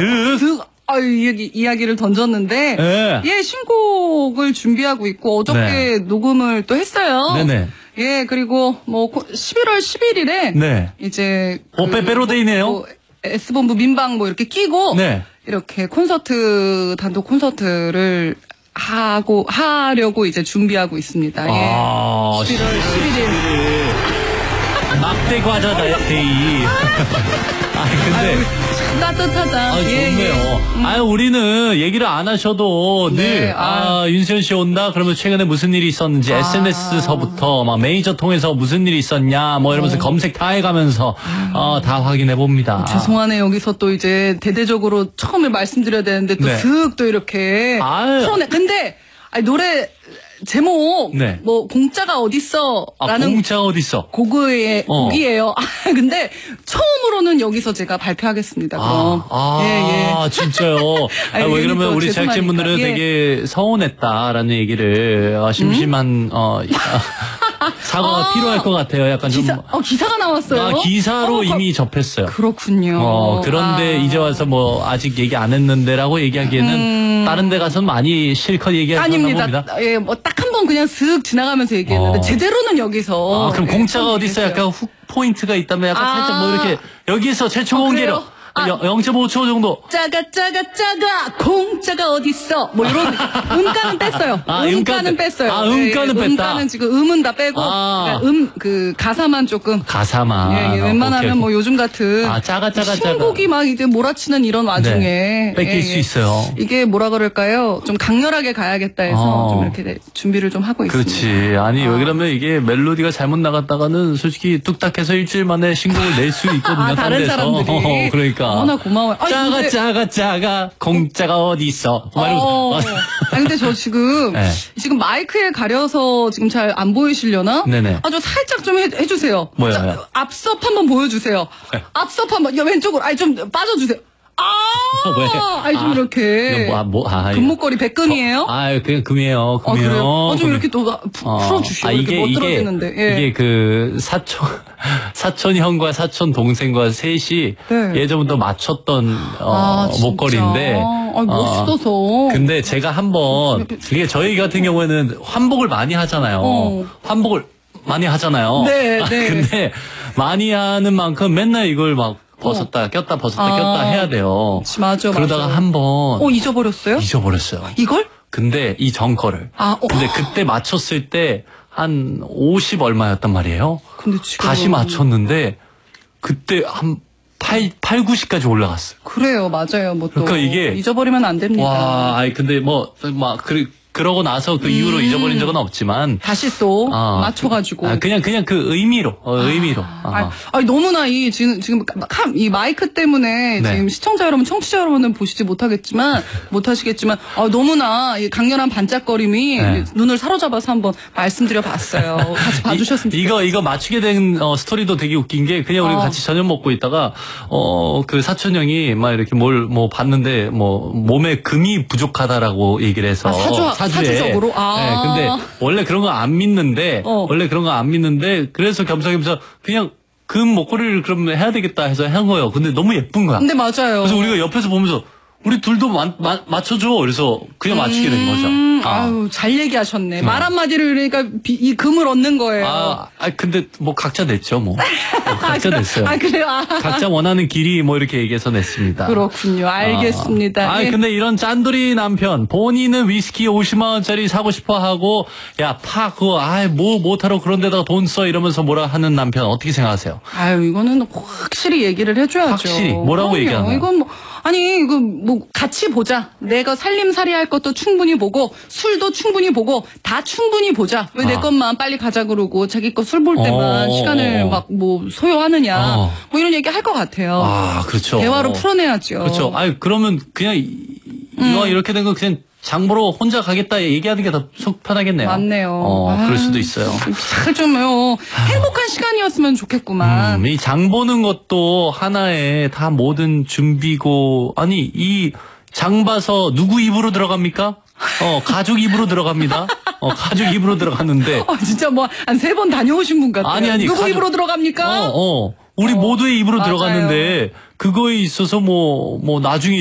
이야기를 던졌는데, 네. 예, 신곡을 준비하고 있고, 어저께 네. 녹음을 또 했어요. 네네. 예, 그리고 11월 11일에, 네. 이제, 빼빼로데이네요. S본부 민방 이렇게 끼고, 네. 이렇게 단독 콘서트를 하려고 이제 준비하고 있습니다. 예. 11월 11일. 막대 과자 데이. 근데. 참 따뜻하다. 좋네요. 우리는 얘기를 안 하셔도 늘, 윤수연 씨 온다? 그러면 최근에 무슨 일이 있었는지, SNS서부터, 메이저 통해서 무슨 일이 있었냐, 이러면서 검색 다 해가면서, 다 확인해 봅니다. 죄송하네. 여기서 또 이제 대대적으로 처음에 말씀드려야 되는데, 또 슥 또 이렇게. 풀어내. 근데, 노래, 제목, 네. 공짜가 어딨어? 라는. 공짜가 어딨어? 곡이에요. 근데, 처음으로는 여기서 제가 발표하겠습니다. 그럼. 예. 진짜요? 왜 그러면 우리 제작진분들은 되게 서운했다라는 얘기를, 심심한, 사과가 필요할 것 같아요. 약간 기사가 나왔어요? 기사로 이미 접했어요. 그렇군요. 그런데 이제 와서 아직 얘기 안 했는데라고 얘기하기에는 다른 데 가서 많이 실컷 얘기하셨나 봅니다. 예, 딱 한 번 그냥 슥 지나가면서 얘기했는데 제대로는 여기서. 그럼 공짜가 어디 있어? 약간 훅 포인트가 있다면 약간 살짝 이렇게 여기서 최초 공개로 0.5초 정도. 짜가 공짜가 어딨어? 이런 음가는 뺐어요. 음가는 뺐어요. 음가는 뺐다. 음가는 지금 음은 다 빼고 가사만 조금. 가사만. 예, 웬만하면 요즘 같은 짜가 신곡이 막 이제 몰아치는 이런 와중에 뺏길 수 있어요. 이게 뭐라 그럴까요? 좀 강렬하게 가야겠다 해서 좀 이렇게 준비를 좀 하고 있습니다. 그렇지. 왜 그러면 이게 멜로디가 잘못 나갔다가는 솔직히 뚝딱해서 일주일 만에 신곡을 낼 수 있거든요. 다른 사람들이. 그러니까. 나 고마워요. 짜가 공짜가 어디 있어? 근데 저 지금 마이크에 가려서 지금 잘 안 보이시려나? 네네. 저 살짝 좀 해주세요. 뭐요? 앞섭 한번 보여주세요. 앞섭 한번 왼쪽으로 좀 빠져주세요. 좀 이렇게. 금목걸이 백금이에요? 그냥 금이에요. 그래요? 좀 이렇게 또 풀어주시고. 이렇게 멋들어지는데. 이게 그 사촌 형과 사촌 동생과 셋이 예전부터 맞췄던, 목걸이인데. 멋있어서. 근데 제가 한번, 이게 저희 같은 경우에는 환복을 많이 하잖아요. 환복을 많이 하잖아요. 네. 근데 많이 하는 만큼 맨날 이걸 벗었다 꼈다 해야 돼요. 맞아. 그러다가 한번 잊어버렸어요? 이걸? 근데 이 전거를. 근데 그때 맞췄을 때 한 50 얼마였단 말이에요. 근데 지금 다시 맞췄는데 그때 한 90까지 올라갔어요. 그래요, 맞아요. 그러니까 이게 잊어버리면 안 됩니다. 근데 그러고 나서 그 이후로 잊어버린 적은 없지만 다시 또 맞춰가지고 그냥 그 의미로. 너무나 지금 이 마이크 때문에 지금 시청자 여러분, 청취자 여러분은 못하시겠지만 너무나 이 강렬한 반짝거림이 눈을 사로잡아서 한번 말씀드려봤어요. 같이 봐주셨으면 좋겠어요. 이거 맞추게 된 스토리도 되게 웃긴 게 그냥 우리가 같이 저녁 먹고 있다가 그 사촌 형이 이렇게 봤는데 몸에 금이 부족하다라고 얘기를 해서 사주적으로? 근데 원래 그런 거 안 믿는데, 그래서 겸사겸사 그냥 금 목걸이를 그럼 해야 되겠다 해서 한 거예요. 근데 너무 예쁜 거야. 근데 맞아요. 그래서 우리가 옆에서 보면서 우리 둘도 맞춰줘. 그래서 그냥 맞추게 된 거죠. 잘 얘기하셨네. 말 한마디를 그러니까 이 금을 얻는 거예요. 근데 각자 냈죠, 각자 냈어요. 그래요? 각자 원하는 길이 이렇게 얘기해서 냈습니다. 그렇군요. 알겠습니다. 근데 이런 짠돌이 남편, 본인은 위스키 50만원짜리 사고 싶어 하고, 못하러 그런 데다가 돈 써 이러면서 뭐라 하는 남편 어떻게 생각하세요? 이거는 확실히 얘기를 해줘야죠. 확실히. 뭐라고 얘기하나요? 이건 같이 보자. 내가 살림살이 할 것도 충분히 보고, 술도 충분히 보고, 다 충분히 보자. 왜 내 것만 빨리 가자 그러고, 자기 거 술 볼 때만 시간을 소요하느냐. 이런 얘기 할 것 같아요. 그렇죠. 대화로 풀어내야죠. 그렇죠. 그러면 그냥, 이거 이렇게 된 거 그냥 장보러 혼자 가겠다 얘기하는 게 더 속 편하겠네요. 맞네요. 그럴 수도 있어요. 좀 행복한 시간이었으면 좋겠구만. 이 장 보는 것도 하나의 다 모든 준비고, 이 장 봐서 누구 입으로 들어갑니까? 가족 입으로 들어갑니다. 가족 입으로 들어갔는데. 진짜 한 3번 다녀오신 분 같아요. 아니. 누구 입으로 들어갑니까? 우리 모두의 입으로 들어갔는데, 그거에 있어서 나중에